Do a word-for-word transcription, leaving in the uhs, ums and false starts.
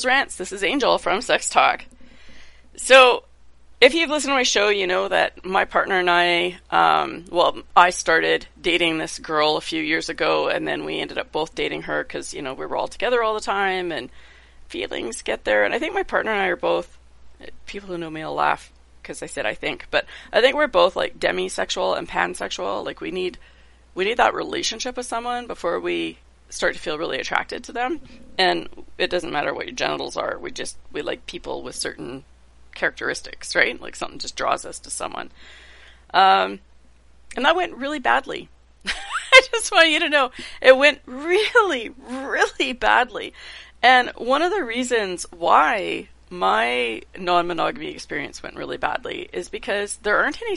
Angel's Rants. This is Angel from Sex Talk. So, if you've listened to my show, you know that my partner and I, um, well, I started dating this girl a few years ago, and then we ended up both dating her because, you know, we were all together all the time, and feelings get there. And I think my partner and I are both, people who know me will laugh because I said I think, but I think we're both like demisexual and pansexual. Like we need, we need that relationship with someone before we start to feel really attracted to them. And it doesn't matter what your genitals are. We just, we like people with certain characteristics, right? Like something just draws us to someone. Um, and that went really badly. I just want you to know it went really, really badly. And one of the reasons why my non-monogamy experience went really badly is because there aren't any